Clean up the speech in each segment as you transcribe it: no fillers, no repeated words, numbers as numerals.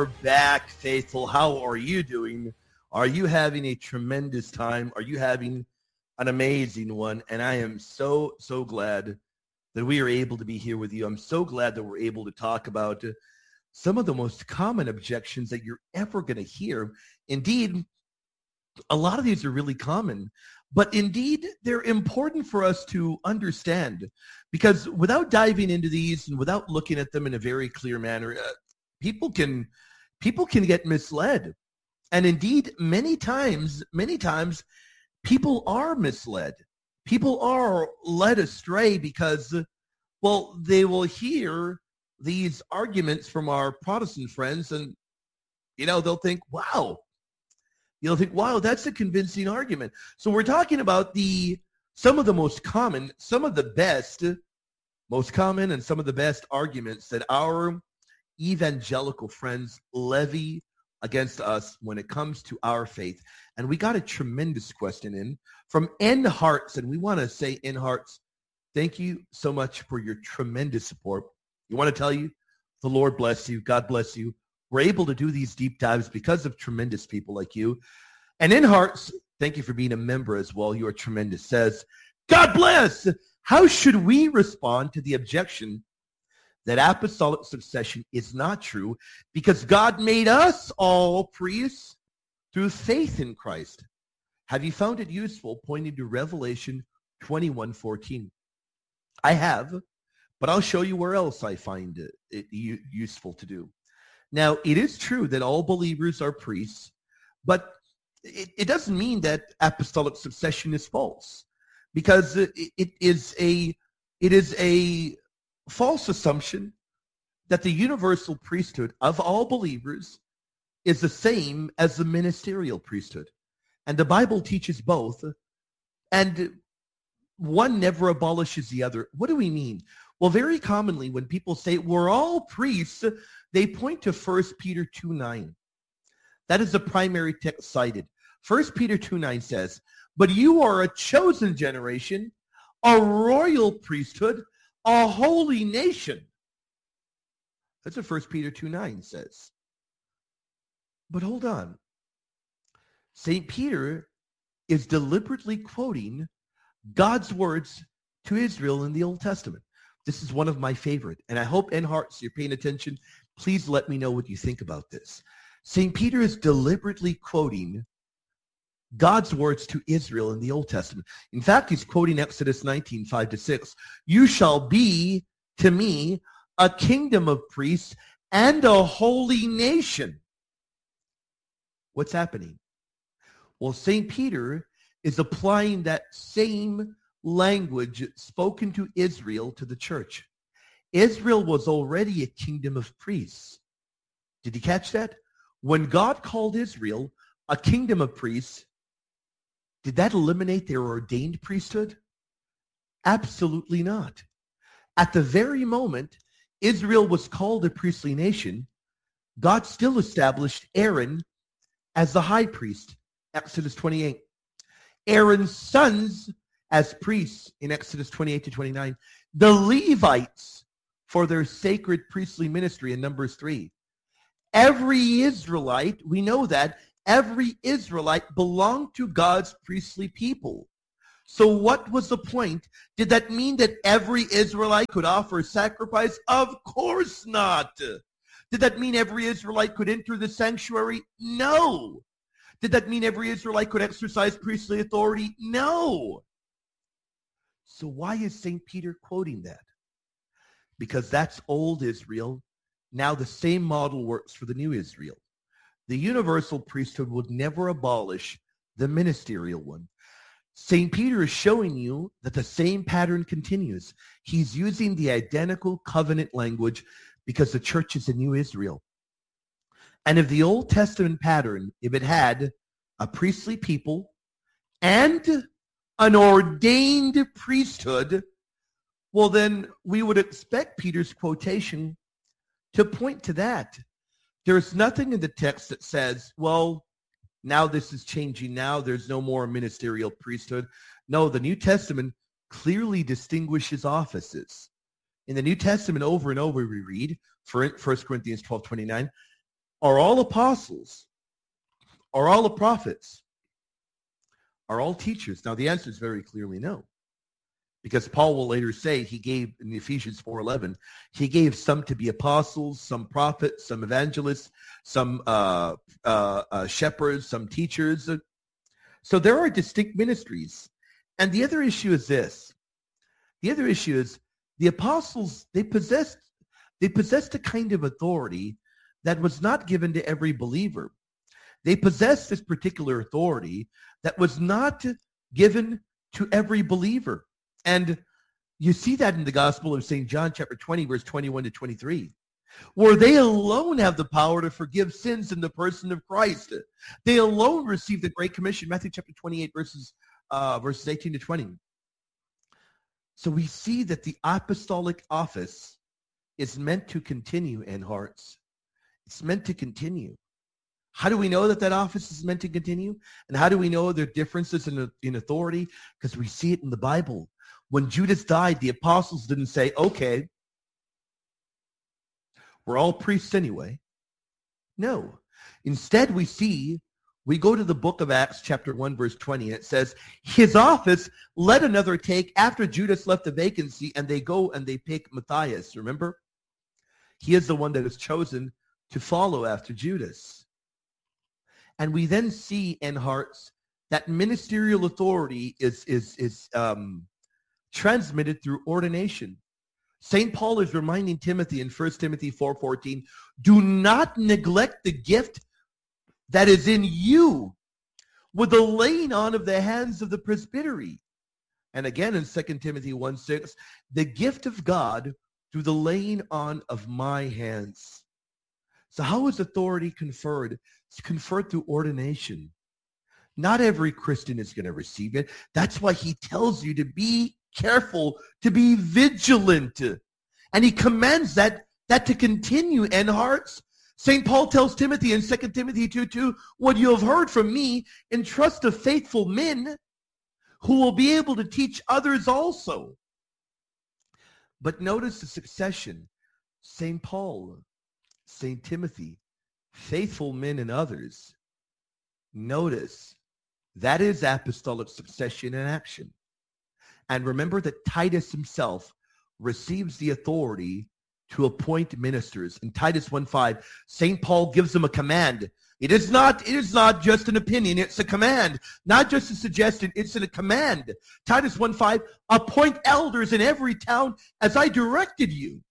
are back, faithful. How are you doing? Are you having a tremendous time? Are you having an amazing one? And I am so glad that we are able to be here with you. I'm so glad that we're able to talk about some of the most common objections that you're ever going to hear. Indeed, a lot of these are really common, but indeed, they're important for us to understand, because without diving into these and without looking at them in a very clear manner, people can get misled. And indeed, many times, people are misled. People are led astray because, well, they will hear these arguments from our Protestant friends and, they'll think, wow, that's a convincing argument. So we're talking about some of the most common, some of the best, most common and some of the best arguments that our evangelical friends levy against us when it comes to our faith. And we got a tremendous question in from N Hearts, and we want to say, N Hearts, thank you so much for your tremendous support. You want to tell you, the Lord bless you, God bless you. We're able to do these deep dives because of tremendous people like you. And N Hearts, thank you for being a member as well. You are tremendous. Says, God bless. How should we respond to the objection that apostolic succession is not true because God made us all priests through faith in Christ? Have you found it useful pointing to Revelation 21:14? I have, but I'll show you where else I find it useful to do. Now, it is true that all believers are priests, but it doesn't mean that apostolic succession is false, because it is a false assumption that the universal priesthood of all believers is the same as the ministerial priesthood. And the Bible teaches both, and one never abolishes the other. What do we mean? Well, very commonly when people say we're all priests, they point to 1 Peter 2:9. That is the primary text cited. 1 Peter 2:9 says, but you are a chosen generation, a royal priesthood, a holy nation. That's what 1 Peter 2:9 says. But hold on. St. Peter is deliberately quoting God's words to Israel in the Old Testament. This is one of my favorite, and I hope, N Hearts, you're paying attention. Please let me know what you think about this. St. Peter is deliberately quoting God's words to Israel in the Old Testament. In fact, he's quoting Exodus 19:5-6. You shall be to me a kingdom of priests and a holy nation. What's happening? Well, St. Peter is applying that same language spoken to Israel to the church. Israel was already a kingdom of priests. Did you catch that? When God called Israel a kingdom of priests, did that eliminate their ordained priesthood? Absolutely not. At the very moment Israel was called a priestly nation, God still established Aaron as the high priest, Exodus 28. Aaron's sons as priests in Exodus 28-29. The Levites for their sacred priestly ministry in Numbers 3. Every Israelite, we know that, every Israelite belonged to God's priestly people. So what was the point? Did that mean that every Israelite could offer a sacrifice? Of course not. Did that mean every Israelite could enter the sanctuary? No. Did that mean every Israelite could exercise priestly authority? No. So why is St. Peter quoting that? Because that's old Israel. Now the same model works for the new Israel. The universal priesthood would never abolish the ministerial one. St. Peter is showing you that the same pattern continues. He's using the identical covenant language because the church is a new Israel. And if the Old Testament pattern, if it had a priestly people and an ordained priesthood, well, then we would expect Peter's quotation to point to that. There's nothing in the text that says, well, now this is changing. Now there's no more ministerial priesthood. No, the New Testament clearly distinguishes offices. In the New Testament, over and over, we read, for 1 Corinthians 12:29, Are all apostles? Are all the prophets? Are all teachers? Now, the answer is very clearly no. Because Paul will later say he gave, in Ephesians 4:11, he gave some to be apostles, some prophets, some evangelists, some shepherds, some teachers. So there are distinct ministries. And the other issue is this. The other issue is the apostles, they possessed a kind of authority that was not given to every believer. They possessed this particular authority that was not given to every believer. And you see that in the Gospel of St. John, chapter 20, verse 21 to 23, where they alone have the power to forgive sins in the person of Christ. They alone receive the Great Commission, Matthew chapter 28, verses 18 to 20. So we see that the apostolic office is meant to continue in hearts. It's meant to continue. How do we know that office is meant to continue? And how do we know there are differences in authority? Because we see it in the Bible. When Judas died, the apostles didn't say, okay, we're all priests anyway. No. Instead, we go to the book of Acts, chapter 1, verse 20, and it says, his office let another take after Judas left the vacancy, and they go and they pick Matthias, remember? He is the one that is chosen to follow after Judas. And we then see in hearts that ministerial authority is transmitted through ordination. St. Paul is reminding Timothy in 1 Timothy 4:14, do not neglect the gift that is in you with the laying on of the hands of the presbytery. And again in 2 Timothy 1:6, the gift of God through the laying on of my hands. So how is authority conferred? It's conferred through ordination. Not every Christian is going to receive it. That's why he tells you to be careful, to be vigilant. And he commands that to continue in hearts. St. Paul tells Timothy in 2 Timothy 2:2, what you have heard from me, entrust to faithful men who will be able to teach others also. But notice the succession. St. Paul, St. Timothy, faithful men and others. Notice that is apostolic succession in action. And remember that Titus himself receives the authority to appoint ministers. In Titus 1:5, St. Paul gives them a command. It is not just an opinion, it's a command. Not just a suggestion, it's a command. Titus 1:5, appoint elders in every town as I directed you.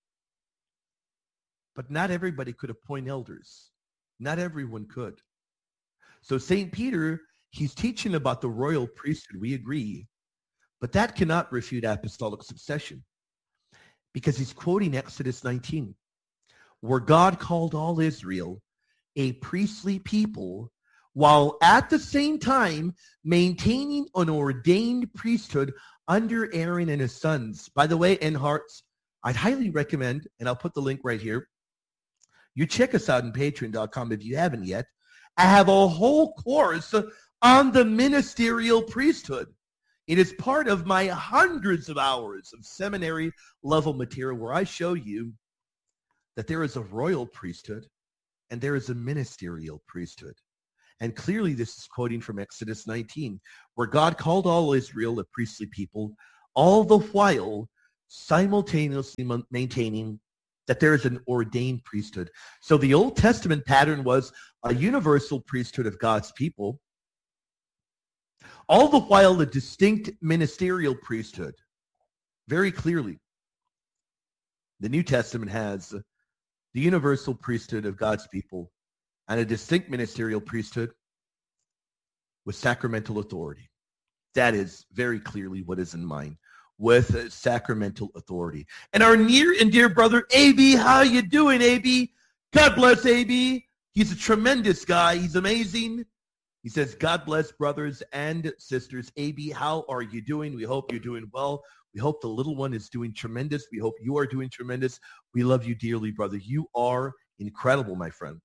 But not everybody could appoint elders. Not everyone could. So St. Peter, he's teaching about the royal priesthood, we agree. But that cannot refute apostolic succession because he's quoting Exodus 19, where God called all Israel a priestly people while at the same time maintaining an ordained priesthood under Aaron and his sons. By the way, in hearts, I'd highly recommend, and I'll put the link right here, you check us out on patreon.com if you haven't yet. I have a whole course on the ministerial priesthood. It is part of my hundreds of hours of seminary level material where I show you that there is a royal priesthood and there is a ministerial priesthood. And clearly this is quoting from Exodus 19, where God called all Israel a priestly people, all the while simultaneously maintaining that there is an ordained priesthood. So the Old Testament pattern was a universal priesthood of God's people, all the while a distinct ministerial priesthood. Very clearly, the New Testament has the universal priesthood of God's people and a distinct ministerial priesthood with sacramental authority. That is very clearly what is in mind, with sacramental authority. And our near and dear brother, AB, how you doing, AB? God bless AB. He's a tremendous guy. He's amazing. He says, God bless brothers and sisters. AB, how are you doing? We hope you're doing well. We hope the little one is doing tremendous. We hope you are doing tremendous. We love you dearly, brother. You are incredible, my friend.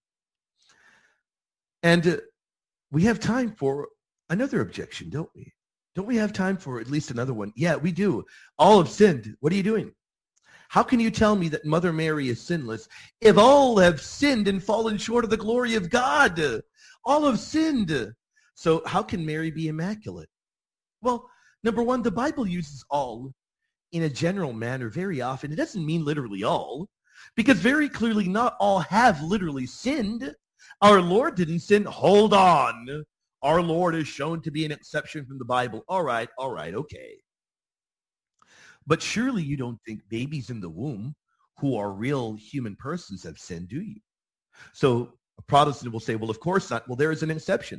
And we have time for another objection, don't we? Don't we have time for at least another one? Yeah, we do. All have sinned. What are you doing? How can you tell me that Mother Mary is sinless if all have sinned and fallen short of the glory of God? All have sinned. So how can Mary be immaculate? Well, number one, the Bible uses all in a general manner very often. It doesn't mean literally all, because very clearly not all have literally sinned. Our Lord didn't sin. Hold on. Our Lord is shown to be an exception from the Bible. All right, okay. But surely you don't think babies in the womb who are real human persons have sinned, do you? So a Protestant will say, well, of course not. Well, there is an exception.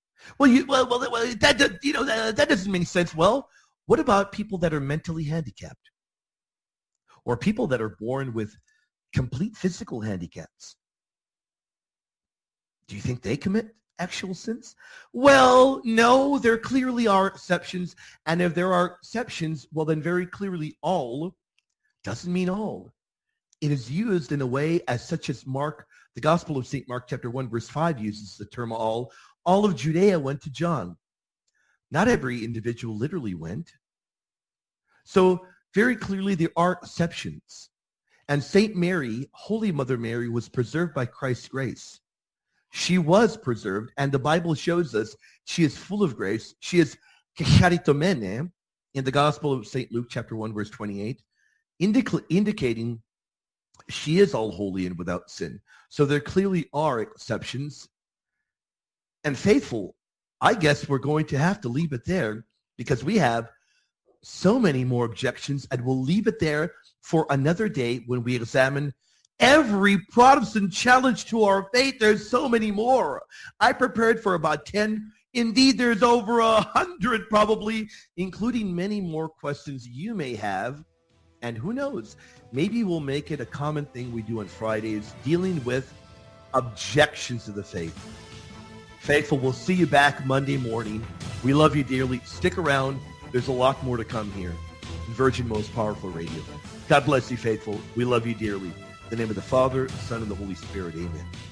That doesn't make sense. Well, what about people that are mentally handicapped? Or people that are born with complete physical handicaps? Do you think they commit actual sins? Well, no, there clearly are exceptions. And if there are exceptions, well, then very clearly all doesn't mean all. It is used in a way as such as Mark, the Gospel of St. Mark chapter 1, verse 5 uses the term all. All of Judea went to John. Not every individual literally went. So very clearly there are exceptions. And St. Mary, Holy Mother Mary, was preserved by Christ's grace. She was preserved, and the Bible shows us she is full of grace. She is charitomene in the Gospel of St. Luke, chapter 1, verse 28, indicating she is all holy and without sin. So there clearly are exceptions. And faithful, I guess we're going to have to leave it there because we have so many more objections, and we'll leave it there for another day when we examine every Protestant challenge to our faith. There's so many more. I prepared for about 10. Indeed, there's over 100 probably, including many more questions you may have. And who knows, maybe we'll make it a common thing we do on Fridays, dealing with objections to the faith. Faithful, we'll see you back Monday morning. We love you dearly. Stick around. There's a lot more to come here. Virgin Most Powerful Radio. God bless you, faithful. We love you dearly. In the name of the Father, the Son, and the Holy Spirit. Amen.